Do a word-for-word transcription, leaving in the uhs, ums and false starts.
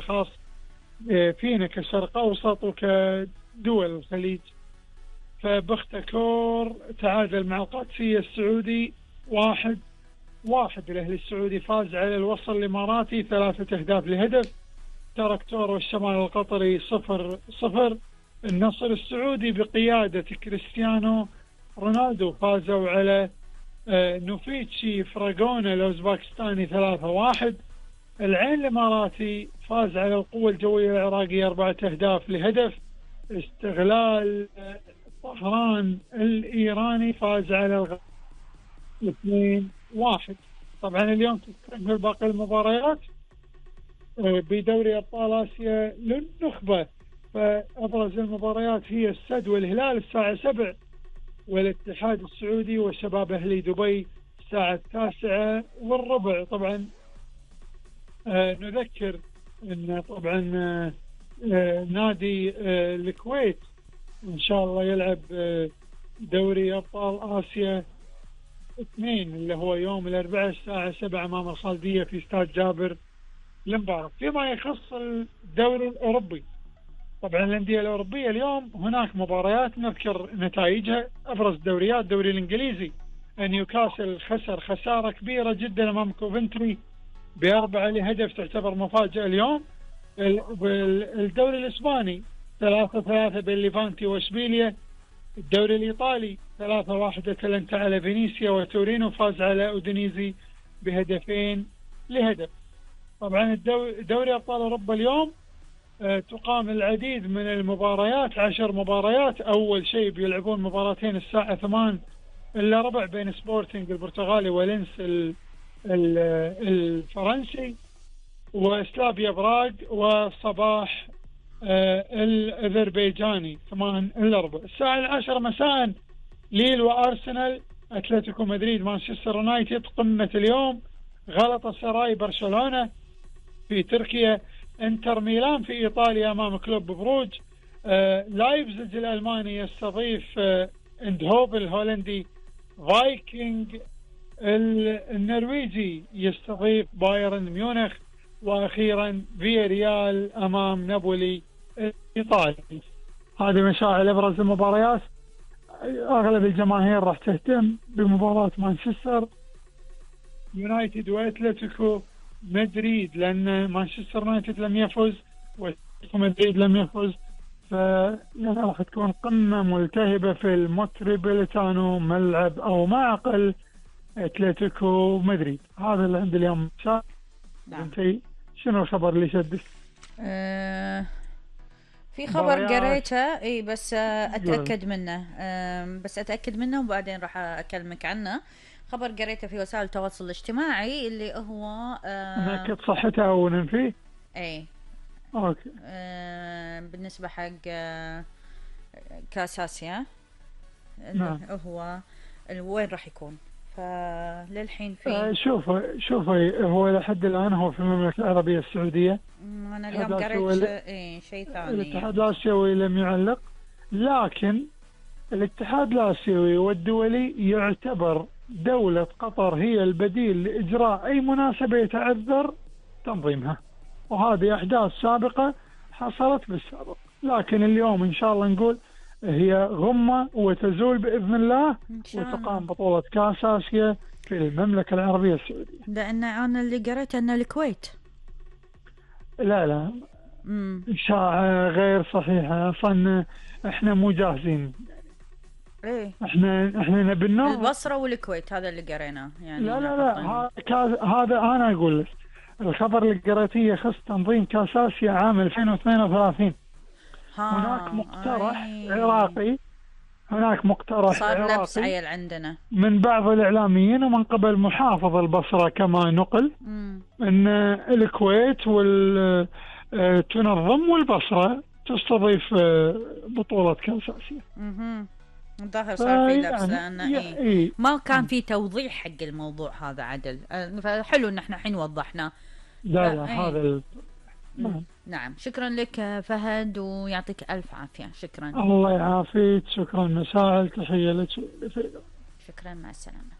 خاص فينا كشرق أوسط وكدول الخليج. فبختكور تعادل مع القادسية السعودي واحد واحد. الأهلي السعودي فاز على الوصل الإماراتي ثلاثة أهداف لهدف. تركتور والشمال القطري صفر صفر. النصر السعودي بقيادة كريستيانو رونالدو فازوا على نوفيتشي فراغونا الأوزباكستاني ثلاثة واحد. العين الإماراتي فاز على القوة الجوية العراقية أربعة أهداف لهدف. استغلال طهران الإيراني فاز على الغرب اثنين واحد. طبعا اليوم تستكمل باقي المباريات بدوري أبطال آسيا للنخبة. فأبرز المباريات هي السد والهلال الساعة سبع، والاتحاد السعودي وشباب أهلي دبي الساعة التاسعة والربع. طبعا آه نذكر أن طبعا آه آه نادي آه الكويت إن شاء الله يلعب آه دوري أبطال آسيا اثنين اللي هو يوم الأربعاء الساعة سبعة أمام الخالدية في استاد جابر المبارك. فيما يخص الدوري الأوروبي، طبعا الأندية الأوروبية اليوم هناك مباريات نذكر نتائجها. أبرز دوريات الدوري الإنجليزي، نيوكاسل خسر خسارة كبيرة جدا أمام كوفنتري بأربعة لهدف، تعتبر مفاجأة اليوم. الدوري الإسباني ثلاثة ثلاثة بين ليفانتي وإشبيليا. الدوري الإيطالي ثلاثة واحد أتلانتا على فينيسيا، وتورينو فاز على أودينيزي بهدفين لهدف. طبعا دوري أبطال أوروبا اليوم تقام العديد من المباريات، عشر مباريات. أول شيء بيلعبون مباراتين الساعة ثمان إلا ربع بين سبورتينغ البرتغالي ولينس الفرنسي، وسلافيا براغ وصباح الأذربيجاني ثمان إلا ربع. الساعة العاشرة مساء ليل وأرسنال، أتلتيكو مدريد مانشستر يونايتد. قمة اليوم غلطة سراي برشلونة في تركيا. انتر ميلان في إيطاليا أمام كلوب بروج. آه لايبزيج الألماني يستضيف آه اندهوف الهولندي. فايكنج النرويجي يستضيف بايرن ميونخ. وأخيرا فياريال أمام نابولي الإيطالي. هذه مشاعل أبرز المباريات. أغلب الجماهير راح تهتم بمباراة مانشستر يونايتد وأتلتيكو مدريد، لأن مانشستر يونايتد لم يفز وأتلتيكو مدريد لم يفز، فيعني راح تكون قمة ملتهبة في المتروبوليتانو، ملعب أو معقل أتلتيكو مدريد. هذا اللي عندي اليوم. نعم. انتي شنو الخبر اللي شدك؟ أه في خبر قريته اي بس اتاكد منه. أه بس اتاكد منه وبعدين راح اكلمك عنه. خبر قريته في وسائل التواصل الاجتماعي اللي هو أه ناكد صحته او ننفيه. اي اوكي. أه بالنسبه حق أه كاس اسيا نعم. هو وين راح يكون؟ فللحين في آه شوف شوف هو لحد الآن هو في المملكة العربية السعودية. أنا اليوم قريت إيه شيء ثاني. الاتحاد الآسيوي لم يعلق، لكن الاتحاد الآسيوي والدولي يعتبر دولة قطر هي البديل لإجراء أي مناسبة يتعذر تنظيمها، وهذه أحداث سابقة حصلت بالسابق. لكن اليوم إن شاء الله نقول هي غمة وتزول بإذن الله، وتقام بطولة كأس آسيا في المملكة العربية السعودية. لأن أنا اللي قريت أن الكويت لا لا مم. إشاعة غير صحيحة. أصلا إحنا مو جاهزين. إيه إحنا إحنا نبي البصرة والكويت، هذا اللي قرينا يعني. لا لا لا هذا أنا أقول لك الخبر اللي قريته يخص تنظيم كأس آسيا عام ألفين واثنين وثلاثين. هناك مقترح أي. عراقي هناك مقترح صار لبس عيل عندنا من بعض الإعلاميين ومن قبل محافظ البصرة كما نقل مم. أن الكويت وال تنظم والبصرة تستضيف بطولة كأس آسيا. اها الظاهر صار في لبس يعني لأن إيه. إيه. ما كان في توضيح حق الموضوع هذا عدل، فحلو إن احنا الحين وضحنا. لا لا إيه. هذا ال... نعم. نعم شكرا لك فهد ويعطيك ألف عافية. شكرا. الله يعافيك. شكرا مساعد. تحية لك. شكرا مع السلامة.